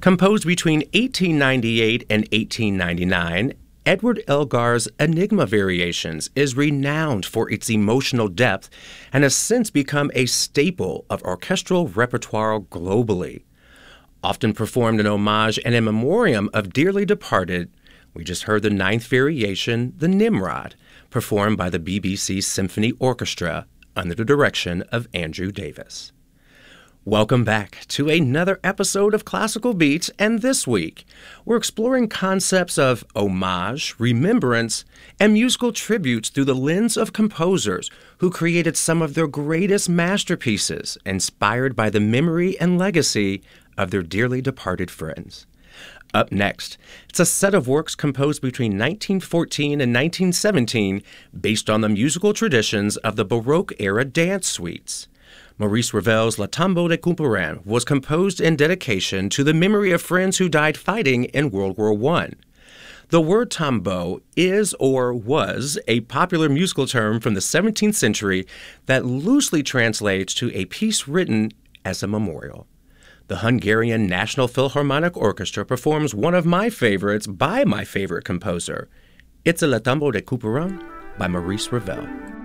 Composed between 1898 and 1899, Edward Elgar's Enigma Variations is renowned for its emotional depth and has since become a staple of orchestral repertoire globally. Often performed in homage and in memoriam of dearly departed, we just heard the ninth variation, the Nimrod, performed by the BBC Symphony Orchestra under the direction of Andrew Davis. Welcome back to another episode of Classical Beats, and this week we're exploring concepts of homage, remembrance, and musical tributes through the lens of composers who created some of their greatest masterpieces inspired by the memory and legacy of their dearly departed friends. Up next, it's a set of works composed between 1914 and 1917 based on the musical traditions of the Baroque-era dance suites. Maurice Ravel's Le Tombeau de Couperin was composed in dedication to the memory of friends who died fighting in World War I. The word tombeau is or was a popular musical term from the 17th century that loosely translates to a piece written as a memorial. The Hungarian National Philharmonic Orchestra performs one of my favorites by my favorite composer. It's a Le Tombeau de Couperin by Maurice Ravel.